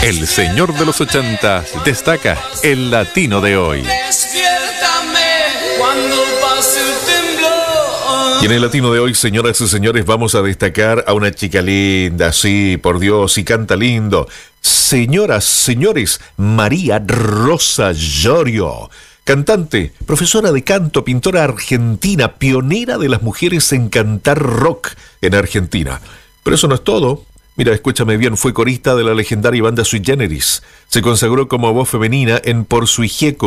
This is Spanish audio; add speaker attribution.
Speaker 1: El señor de los 80 destaca el latino de hoy. Y en el latino de hoy, señoras y señores, vamos a destacar a una chica linda, sí, por Dios, y canta lindo. Señoras, señores, María Rosa Llorio. Cantante, profesora de canto, pintora argentina, pionera de las mujeres en cantar rock en Argentina. Pero eso no es todo. Mira, escúchame bien, fue corista de la legendaria banda Sui Generis. Se consagró como voz femenina en Por Su Hijieco.